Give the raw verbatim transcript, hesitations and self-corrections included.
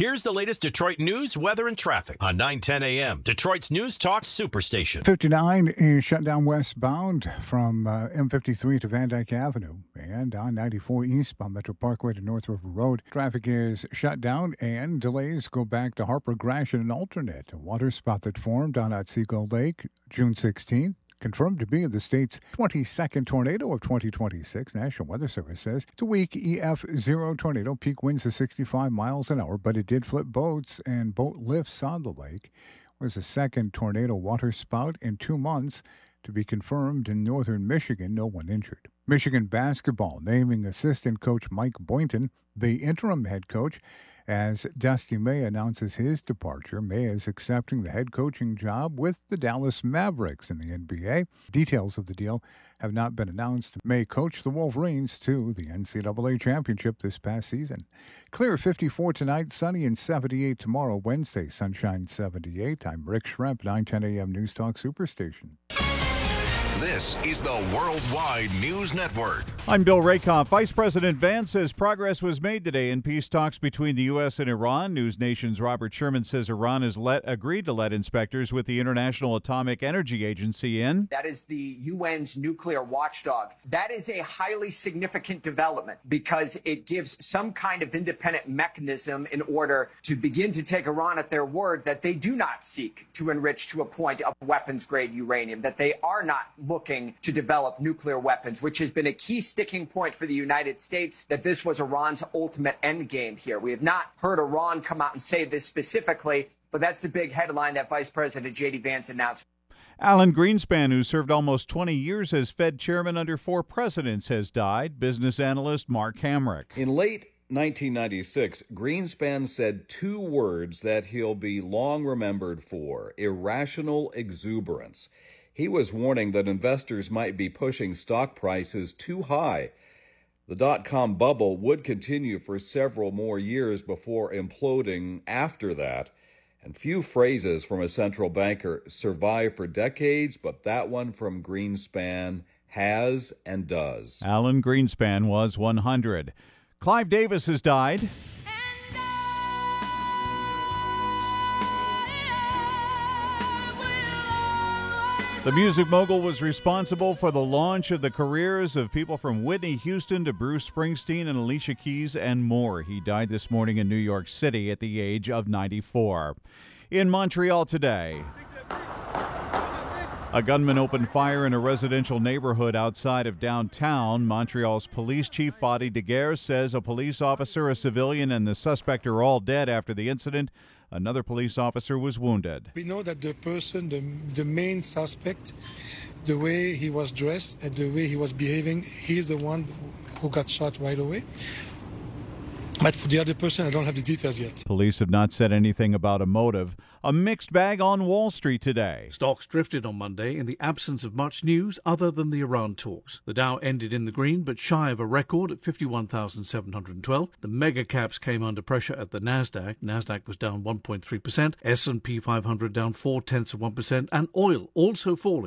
Here's the latest Detroit news, weather, and traffic on nine ten A M, Detroit's News Talk Superstation. fifty-nine is shut down westbound from uh, M fifty-three to Van Dyke Avenue and on ninety-four eastbound Metro Parkway to North River Road. Traffic is shut down and delays go back to Harper, Gratiot, and Alternate. A water spout that formed on Otsego Lake June sixteenth. Confirmed to be the state's twenty-second tornado of twenty twenty-six. National Weather Service says it's a weak E F zero tornado. Peak winds of sixty-five miles an hour, but it did flip boats and boat lifts on the lake. It was the second tornado water spout in two months to be confirmed in northern Michigan. No one injured. Michigan basketball naming assistant coach Mike Boynton the interim head coach as Dusty May announces his departure. May is accepting the head coaching job with the Dallas Mavericks in the N B A. Details of the deal have not been announced. May coached the Wolverines to the N C double A championship this past season. Clear fifty-four tonight, sunny and seventy-eight tomorrow. Wednesday, sunshine seventy-eight. I'm Rick Schremp, nine ten A M News Talk Superstation. This is the Worldwide News Network. I'm Bill Rakoff. Vice President Vance says progress was made today in peace talks between the U S and Iran. News Nation's Robert Sherman says Iran has let, agreed to let inspectors with the International Atomic Energy Agency in. That is the U N's nuclear watchdog. That is a highly significant development because it gives some kind of independent mechanism in order to begin to take Iran at their word that they do not seek to enrich to a point of weapons-grade uranium, that they are not looking to develop nuclear weapons, which has been a key sticking point for the United States, that this was Iran's ultimate end game here. We have not heard Iran come out and say this specifically, but that's the big headline that Vice President J D. Vance announced. Alan Greenspan, who served almost twenty years as Fed chairman under four presidents, has died. Business analyst Mark Hamrick. In late nineteen ninety-six, Greenspan said two words that he'll be long remembered for: irrational exuberance. He was warning that investors might be pushing stock prices too high. The dot-com bubble would continue for several more years before imploding after that. And few phrases from a central banker survive for decades, but that one from Greenspan has and does. Alan Greenspan was one hundred. Clive Davis has died. The music mogul was responsible for the launch of the careers of people from Whitney Houston to Bruce Springsteen and Alicia Keys and more. He died this morning in New York City at the age of ninety-four. In Montreal today, a gunman opened fire in a residential neighborhood outside of downtown. Montreal's police chief, Fadi Daguerre, says a police officer, a civilian, and the suspect are all dead after the incident. Another police officer was wounded. We know that the person, the, the main suspect, the way he was dressed and the way he was behaving, he's the one who got shot right away. But for the other person, I don't have the details yet. Police have not said anything about a motive. A mixed bag on Wall Street today. Stocks drifted on Monday in the absence of much news other than the Iran talks. The Dow ended in the green, but shy of a record at fifty-one thousand seven hundred twelve. The mega caps came under pressure at the Nasdaq. Nasdaq was down one point three percent. S and P five hundred down four tenths of one percent. And oil also falling.